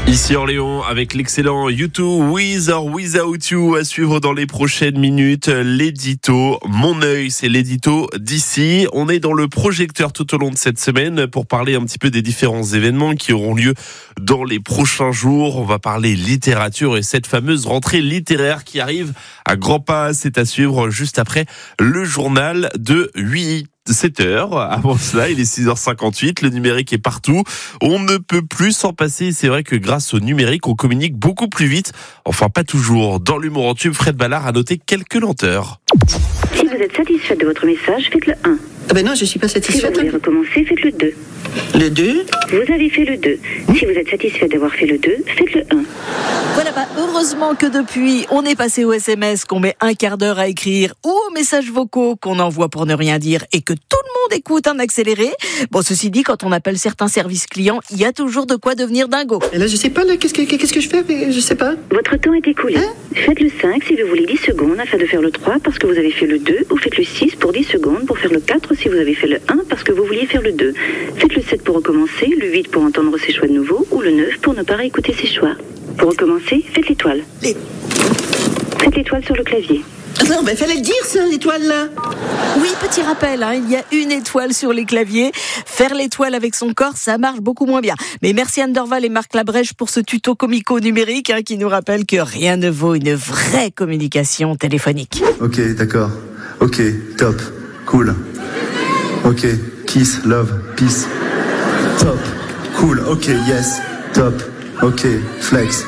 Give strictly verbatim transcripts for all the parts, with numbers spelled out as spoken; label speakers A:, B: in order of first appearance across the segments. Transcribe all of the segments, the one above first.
A: Ici Orléans avec l'excellent You deux With or Without You à suivre dans les prochaines minutes. L'édito Mon œil, c'est l'édito d'ici. On est dans le projecteur tout au long de cette semaine pour parler un petit peu des différents événements qui auront lieu dans les prochains jours. On va parler littérature et cette fameuse rentrée littéraire qui arrive à grands pas. C'est à suivre juste après le journal de huit sept heures. Avant cela, il est six heures cinquante-huit. Le numérique est partout. On ne peut plus s'en passer. C'est vrai que grâce au numérique, on communique beaucoup plus vite. Enfin, pas toujours. Dans l'humour en tube, Fred Ballard a noté quelques lenteurs.
B: Si vous êtes satisfait de votre message, faites le un.
C: Ah ben non, je suis pas satisfaite.
B: Si vous voulez recommencer, faites le deux.
C: Le deux.
B: Vous avez fait le deux. Si vous êtes satisfait d'avoir fait le deux, faites le un.
D: Voilà, bah, heureusement que depuis, on est passé au S M S qu'on met un quart d'heure à écrire ou aux messages vocaux qu'on envoie pour ne rien dire et que tout le monde écoute en accéléré. Bon, ceci dit, quand on appelle certains services clients, il y a toujours de quoi devenir dingo.
C: Et là, je sais pas, là, qu'est-ce que, qu'est-ce que je fais, mais je sais pas.
B: Votre temps est écoulé. Hein? Faites le cinq si vous voulez dix secondes afin de faire le trois parce que vous avez fait le deux, ou faites le six pour dix secondes pour faire le quatre si vous avez fait le un parce que vous vouliez faire le deux. Faites le sept pour recommencer, le huit pour entendre ses choix de nouveau, ou le neuf pour ne pas réécouter ses choix. Pour recommencer, faites l'étoile.
C: Les...
B: Faites l'étoile sur le clavier.
C: Non, ben fallait le dire ça, l'étoile là.
D: Oui, petit rappel, hein, il y a une étoile sur les claviers. Faire l'étoile avec son corps, ça marche beaucoup moins bien. Mais merci Anne Dorval et Marc Labrèche pour ce tuto comico numérique hein, qui nous rappelle que rien ne vaut une vraie communication téléphonique.
E: Ok, d'accord. Ok, top. Cool. Ok, kiss, love, peace. Top. Cool. Ok, yes. Top. Ok, flex.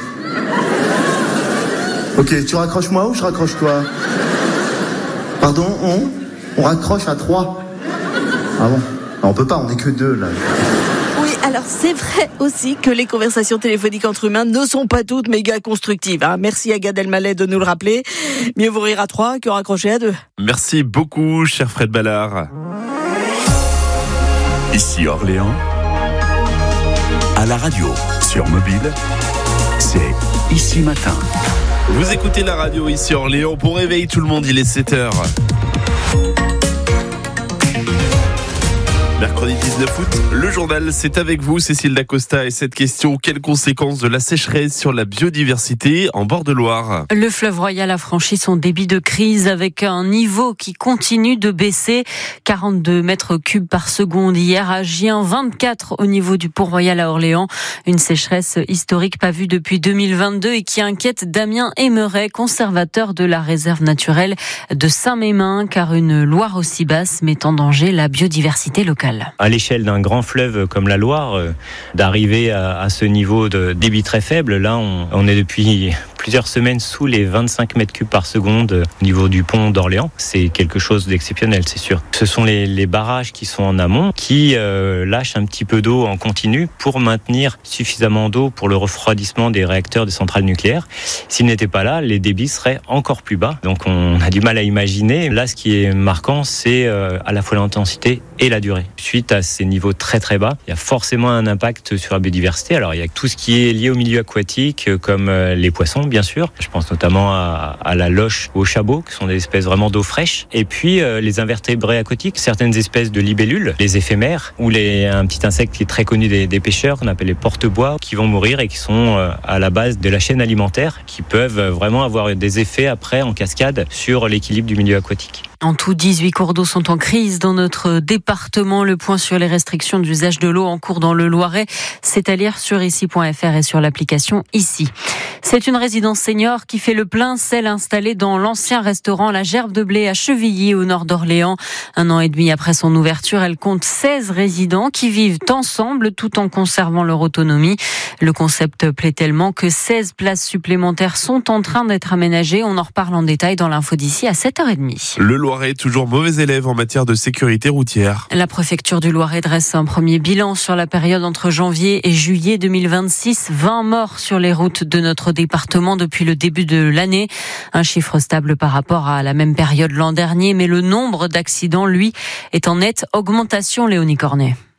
E: Ok, tu raccroches moi ou je raccroche toi? Pardon, on On raccroche à trois. Ah bon? Non, on peut pas, on est que deux là.
D: Oui, alors c'est vrai aussi que les conversations téléphoniques entre humains ne sont pas toutes méga constructives. Hein. Merci à Gad Elmaleh de nous le rappeler. Mieux vous rire à trois que raccrocher à deux.
A: Merci beaucoup, cher Fred Ballard.
F: Ici Orléans, à la radio, sur mobile, c'est Ici Matin.
A: Vous écoutez la radio ici Orléans pour réveiller tout le monde, il est sept heures. Mercredi dix-neuf août, le journal, c'est avec vous, Cécile Dacosta, et cette question, quelles conséquences de la sécheresse sur la biodiversité en bord de Loire?
G: Le fleuve Royal a franchi son débit de crise avec un niveau qui continue de baisser. quarante-deux mètres cubes par seconde hier à Gien, vingt-quatre au niveau du pont Royal à Orléans. Une sécheresse historique pas vue depuis deux mille vingt-deux et qui inquiète Damien Aimeret, conservateur de la réserve naturelle de Saint-Mémin, car une Loire aussi basse met en danger la biodiversité locale.
H: À l'échelle d'un grand fleuve comme la Loire, euh, d'arriver à, à ce niveau de débit très faible, là on, on est depuis plusieurs semaines sous les vingt-cinq mètres cubes par seconde euh, au niveau du pont d'Orléans. C'est quelque chose d'exceptionnel, c'est sûr. Ce sont les, les barrages qui sont en amont qui euh, lâchent un petit peu d'eau en continu pour maintenir suffisamment d'eau pour le refroidissement des réacteurs des centrales nucléaires. S'ils n'étaient pas là, les débits seraient encore plus bas. Donc on a du mal à imaginer. Là, ce qui est marquant, c'est euh, à la fois l'intensité et la durée. Suite à ces niveaux très très bas, il y a forcément un impact sur la biodiversité. Alors il y a tout ce qui est lié au milieu aquatique, comme les poissons bien sûr. Je pense notamment à, à la loche ou au chabot, qui sont des espèces vraiment d'eau fraîche. Et puis euh, les invertébrés aquatiques, certaines espèces de libellules, les éphémères, ou les, un petit insecte qui est très connu des, des pêcheurs, qu'on appelle les porte-bois, qui vont mourir et qui sont euh, à la base de la chaîne alimentaire, qui peuvent vraiment avoir des effets après en cascade sur l'équilibre du milieu aquatique.
G: En tout, dix-huit cours d'eau sont en crise dans notre département. Le point sur les restrictions d'usage de l'eau en cours dans le Loiret, c'est à lire sur ici point f r et sur l'application Ici. C'est une résidence senior qui fait le plein, celle installée dans l'ancien restaurant La Gerbe de Blé à Chevilly, au nord d'Orléans. Un an et demi après son ouverture, elle compte seize résidents qui vivent ensemble tout en conservant leur autonomie. Le concept plaît tellement que seize places supplémentaires sont en train d'être aménagées. On en reparle en détail dans l'info d'ici à sept heures trente.
A: Le Loiret, toujours mauvais élève en matière de sécurité routière.
G: La préfecture du Loiret dresse un premier bilan sur la période entre janvier et juillet deux mille vingt-six. vingt morts sur les routes de notre département depuis le début de l'année. Un chiffre stable par rapport à la même période l'an dernier, mais le nombre d'accidents, lui, est en nette augmentation, Léonie Cornet.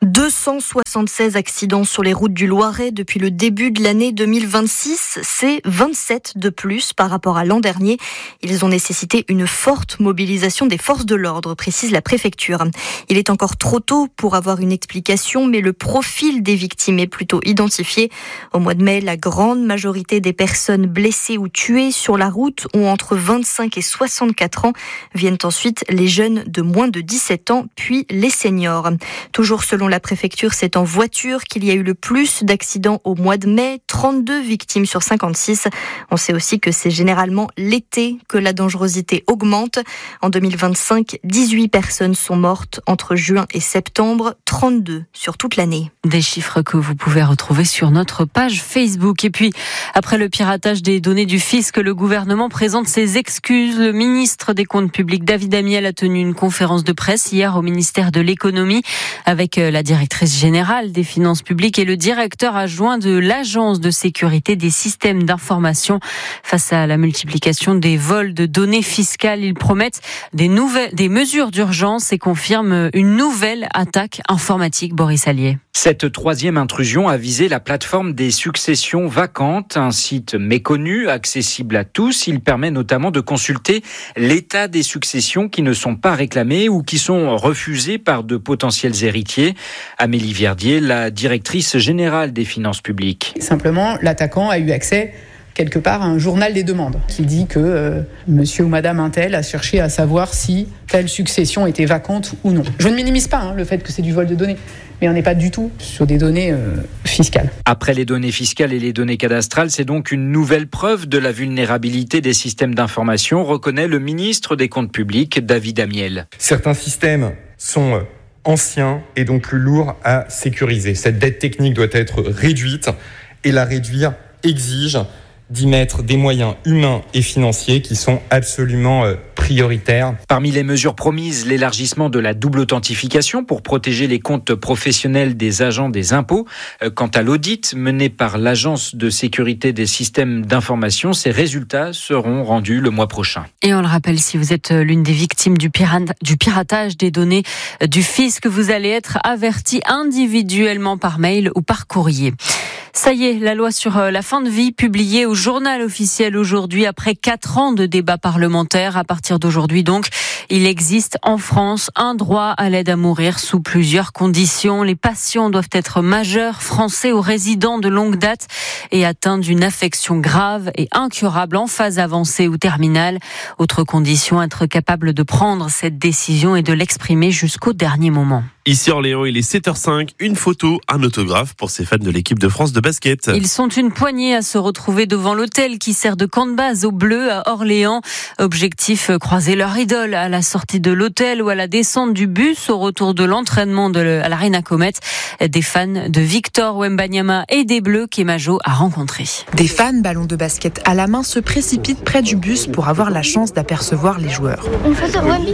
I: deux cent soixante-seize accidents sur les routes du Loiret depuis le début de l'année deux mille vingt-six. C'est vingt-sept de plus par rapport à l'an dernier. Ils ont nécessité une forte mobilisation des forces de l'ordre, précise la préfecture. Il est encore trop tôt pour avoir une explication, mais le profil des victimes est plutôt identifié. Au mois de mai, la grande majorité des personnes blessées ou tuées sur la route ont entre vingt-cinq et soixante-quatre ans. Viennent ensuite les jeunes de moins de dix-sept ans, puis les seniors. Toujours selon la préfecture, c'est en voiture qu'il y a eu le plus d'accidents au mois de mai, trente-deux victimes sur cinquante-six. On sait aussi que c'est généralement l'été que la dangerosité augmente. En deux mille vingt-cinq, dix-huit personnes sont mortes entre juin et septembre, trente-deux sur toute l'année.
G: Des chiffres que vous pouvez retrouver sur notre page Facebook. Et puis, après le piratage des données du fisc, le gouvernement présente ses excuses. Le ministre des Comptes publics, David Amiel, a tenu une conférence de presse hier au ministère de l'Économie avec la directrice générale des finances publiques et le directeur adjoint de l'Agence de sécurité des systèmes d'information. Face à la multiplication des vols de données fiscales, ils promettent des, nouvelles, des mesures d'urgence et confirment une nouvelle attaque informatique. Boris Allier.
J: Cette troisième intrusion a visé la plateforme des successions vacantes, un site méconnu, accessible à tous. Il permet notamment de consulter l'état des successions qui ne sont pas réclamées ou qui sont refusées par de potentiels héritiers. Amélie Verdier, la directrice générale des finances publiques.
K: Simplement, l'attaquant a eu accès quelque part à un journal des demandes qui dit que euh, monsieur ou madame Untel a cherché à savoir si telle succession était vacante ou non. Je ne minimise pas hein, le fait que c'est du vol de données, mais on n'est pas du tout sur des données euh, fiscales.
J: Après les données fiscales et les données cadastrales, c'est donc une nouvelle preuve de la vulnérabilité des systèmes d'information, reconnaît le ministre des Comptes publics, David Amiel.
L: Certains systèmes sont anciens et donc plus lourds à sécuriser. Cette dette technique doit être réduite et la réduire exige d'y mettre des moyens humains et financiers qui sont absolument euh, prioritaires.
J: Parmi les mesures promises, l'élargissement de la double authentification pour protéger les comptes professionnels des agents des impôts. Euh, quant à l'audit mené par l'Agence de sécurité des systèmes d'information, ses résultats seront rendus le mois prochain.
G: Et on le rappelle, si vous êtes l'une des victimes du, pirate, du piratage des données du fisc, vous allez être averti individuellement par mail ou par courrier. Ça y est, la loi sur la fin de vie publiée au journal officiel aujourd'hui après quatre ans de débat parlementaire. À partir d'aujourd'hui donc, il existe en France un droit à l'aide à mourir sous plusieurs conditions. Les patients doivent être majeurs, français ou résidents de longue date et atteints d'une affection grave et incurable en phase avancée ou terminale. Autre condition, être capable de prendre cette décision et de l'exprimer jusqu'au dernier moment.
A: Ici Orléans, il est sept heures cinq, une photo, un autographe pour ces fans de l'équipe de France de basket.
G: Ils sont une poignée à se retrouver devant l'hôtel qui sert de camp de base aux Bleus à Orléans. Objectif, croiser leur idole à la sortie de l'hôtel ou à la descente du bus au retour de l'entraînement de à l'Arena Comet. Des fans de Victor Wembanyama et des Bleus qu'Emajo a rencontrés.
M: Des fans, ballons de basket à la main, se précipitent près du bus pour avoir la chance d'apercevoir les joueurs.
N: Une photo, Wemby.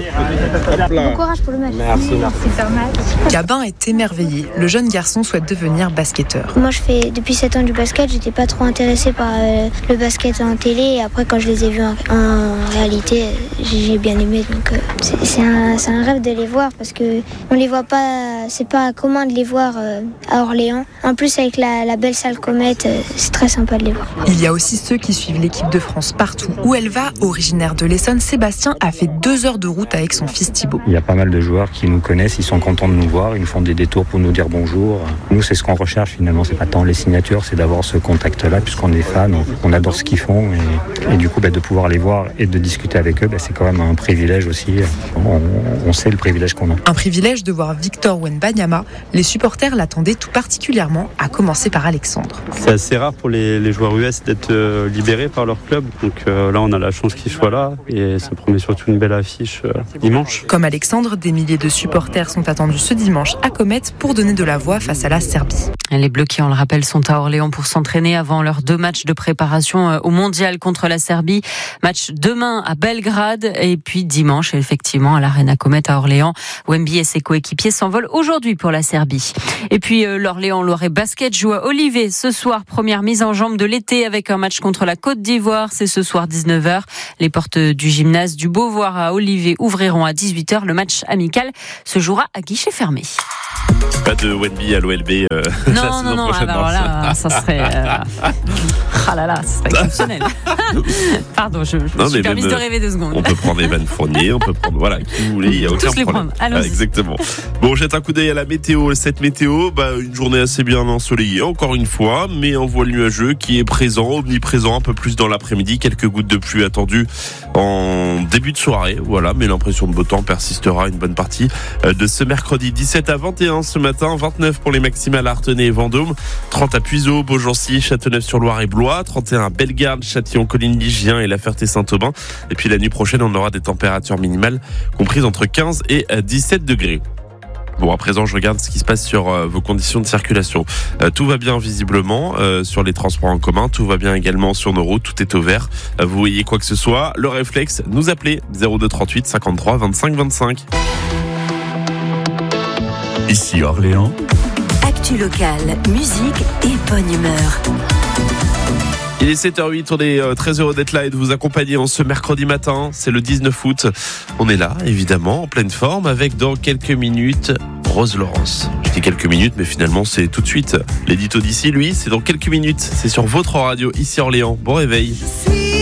N: Bon courage pour le match. Merci, merci. C'est pas mal.
M: Gabin est émerveillé. Le jeune garçon souhaite devenir basketteur.
N: Moi, je fais depuis sept ans du basket. J'étais pas trop intéressée par euh, le basket en télé. Et après, quand je les ai vus en, en réalité, j'ai bien aimé. Donc, euh, c'est, c'est, un, c'est un rêve de les voir parce que on les voit pas. C'est pas commun de les voir euh, à Orléans. En plus, avec la, la belle salle Comète, euh, c'est très sympa de les voir.
M: Il y a aussi ceux qui suivent l'équipe de France partout où elle va. Originaire de l'Essonne, Sébastien a fait deux heures de route avec son fils Thibaut.
O: Il y a pas mal de joueurs qui nous connaissent. Ils sont contents de nous voir, ils nous font des détours pour nous dire bonjour. Nous, c'est ce qu'on recherche finalement, c'est pas tant les signatures, c'est d'avoir ce contact-là, puisqu'on est fan, on, on adore ce qu'ils font, et, et du coup, bah, de pouvoir les voir et de discuter avec eux, bah, c'est quand même un privilège aussi. On, on sait le privilège qu'on a.
M: Un privilège de voir Victor Wembanyama. Les supporters l'attendaient tout particulièrement, à commencer par Alexandre.
P: C'est assez rare pour les, les joueurs U S d'être euh, libérés par leur club, donc euh, là, on a la chance qu'ils soient là, et ça promet surtout une belle affiche euh, dimanche.
M: Comme Alexandre, des milliers de supporters sont attendus ce dimanche à Comète pour donner de la voix face à la Serbie.
G: Les Bleus qui, on le rappelle, sont à Orléans pour s'entraîner avant leurs deux matchs de préparation au Mondial contre la Serbie. Match demain à Belgrade et puis dimanche, effectivement, à l'Arena Comet à Orléans. Wemby et ses coéquipiers s'envolent aujourd'hui pour la Serbie. Et puis euh, l'Orléans Loiret Basket joue à Olivet ce soir. Première mise en jambe de l'été avec un match contre la Côte d'Ivoire. C'est ce soir dix-neuf heures. Les portes du gymnase du Beauvoir à Olivet ouvriront à dix-huit heures. Le match amical se jouera à guichet fermé.
A: Pas de Wenby à l'O L B euh,
G: non,
A: la
G: non,
A: saison
G: non,
A: prochaine.
G: alors là, ça serait. Euh... Ah là là, ça serait exceptionnel. Pardon, je, je
A: Non,
G: me suis permise
A: même,
G: de rêver deux secondes.
A: On peut prendre Evan Fournier, on peut prendre. Voilà, qui vous voulez, il n'y a aucun
G: Tous les
A: problème.
G: prendre, allons-y.
A: Ah, exactement. Bon, jette un coup d'œil à la météo. Cette météo, bah, une journée assez bien ensoleillée, encore une fois, mais un voile nuageux qui est présent, omniprésent, un peu plus dans l'après-midi. Quelques gouttes de pluie attendues en début de soirée. Voilà, mais l'impression de beau temps persistera une bonne partie de ce mercredi. dix-sept à vingt et un ce matin, vingt-neuf pour les maximales à Artenay et Vendôme, trente à Puiseaux, Beaugency, Châteauneuf-sur-Loire et Blois, trente et un à Bellegarde, Châtillon, Coligny, Gien et La Ferté-Saint-Aubin. Et puis la nuit prochaine, on aura des températures minimales comprises entre quinze et dix-sept degrés. Bon, à présent, je regarde ce qui se passe sur euh, vos conditions de circulation. Euh, tout va bien visiblement euh, sur les transports en commun. Tout va bien également sur nos routes. Tout est au vert. Euh, vous voyez quoi que ce soit, le réflexe, nous appeler zéro deux trente-huit cinquante-trois vingt-cinq vingt-cinq.
F: Ici Orléans.
Q: Actu locale, musique et bonne humeur.
A: Il est sept heures huit, on est très heureux d'être là et de vous accompagner en ce mercredi matin. C'est le dix-neuf août. On est là, évidemment, en pleine forme, avec dans quelques minutes Rose Laurence. Je dis quelques minutes, mais finalement c'est tout de suite. L'édito d'ici, lui, c'est dans quelques minutes. C'est sur votre radio, ici Orléans. Bon réveil.